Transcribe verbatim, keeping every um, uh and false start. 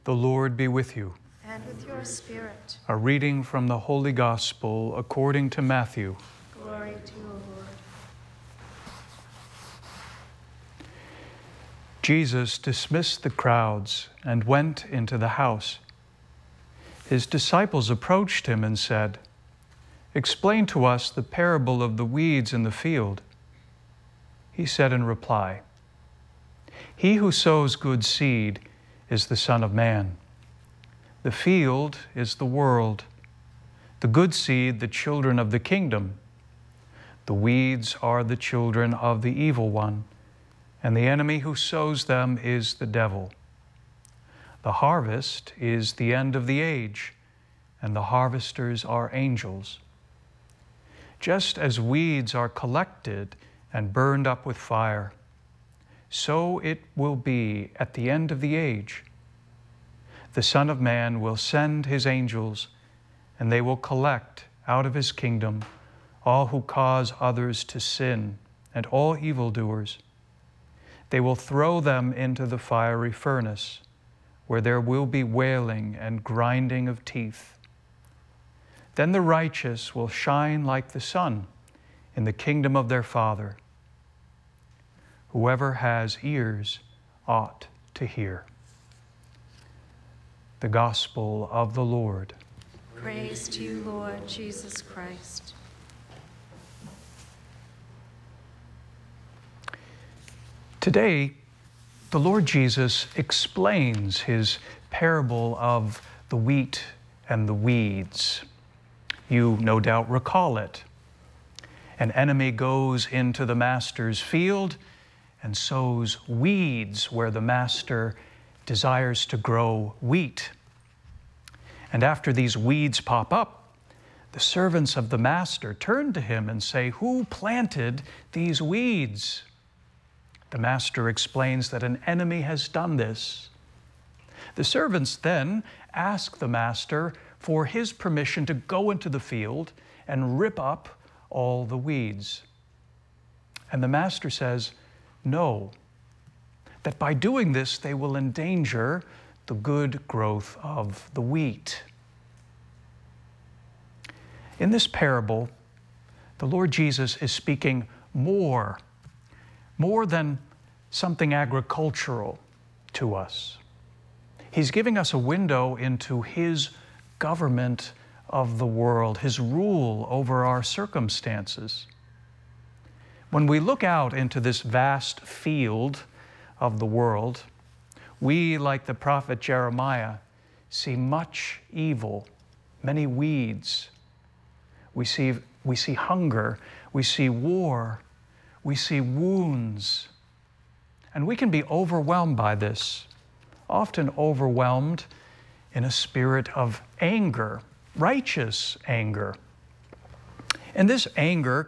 The Lord be with you. And with your spirit. A reading from the Holy Gospel according to Matthew. Glory to you, Lord. Jesus dismissed the crowds and went into the house. His disciples approached him and said, "Explain to us the parable of the weeds in the field." He said in reply, "He who sows good seed is the Son of Man. The field is the world, the good seed the children of the kingdom. The weeds are the children of the evil one, and the enemy who sows them is the devil. The harvest is the end of the age, and the harvesters are angels. Just as weeds are collected and burned up with fire, so it will be at the end of the age. The Son of Man will send his angels, and they will collect out of his kingdom all who cause others to sin and all evildoers. They will throw them into the fiery furnace, where there will be wailing and grinding of teeth. Then the righteous will shine like the sun in the kingdom of their Father. Whoever has ears ought to hear." The Gospel of the Lord. Praise to you, Lord Jesus Christ. Today, the Lord Jesus explains his parable of the wheat and the weeds. You no doubt recall it. An enemy goes into the master's field and sows weeds where the master desires to grow wheat. And after these weeds pop up, the servants of the master turn to him and say, "Who planted these weeds?" The master explains that an enemy has done this. The servants then ask the master for his permission to go into the field and rip up all the weeds. And the master says, no, that by doing this they will endanger the good growth of the wheat. In this parable, the Lord Jesus is speaking more, more than something agricultural to us. He's giving us a window into his government of the world, his rule over our circumstances. When we look out into this vast field of the world, we, like the prophet Jeremiah, see much evil, many weeds. We see, we see hunger, we see war, we see wounds, and we can be overwhelmed by this, often overwhelmed in a spirit of anger, righteous anger. And this anger